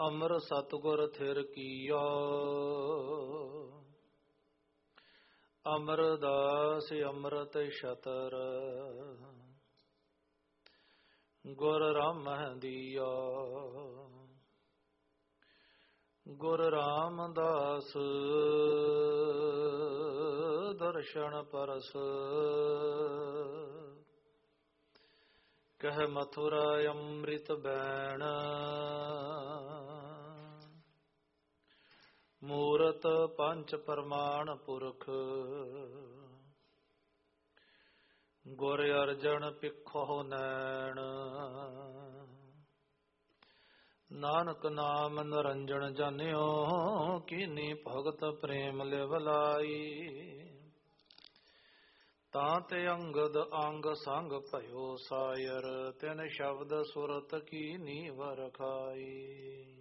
ਅਮਰ ਸਤਿਗੁਰ ਥਿਰ ਕੀਆ। ਅਮਰਦਾਸ ਅੰਮ੍ਰਿਤ ਛਤਰ ਗੁਰ ਰਾਮਹਿ ਦੀਆ। ਗੁਰ ਰਾਮਦਾਸ ਦਰਸ਼ਨ ਪਰਸ ਕਹਿ ਮਥੁਰਾ ਅੰਮ੍ਰਿਤ ਬੈਣ। ਮੂਰਤ ਪੰਚ ਪ੍ਰਮਾਣ ਪੁਰਖ ਗੁਰ ਅਰਜਨ ਪਿੱਖੋ ਨੈਣ। ਨਾਨਕ ਨਾਮ ਨਿਰੰਜਨ ਜਾਣਿਓ ਕੀਨੀ ਭਗਤ ਪ੍ਰੇਮ ਲਿਵ ਲਾਈ। ਤਾਂ ਤੇ ਅੰਗਦ ਅੰਗ ਸੰਗ ਭਇਓ ਸਾਇਰ ਤਿਨ ਸ਼ਬਦ ਸੁਰਤ ਕੀਨੀ ਵਰਖਾਈ।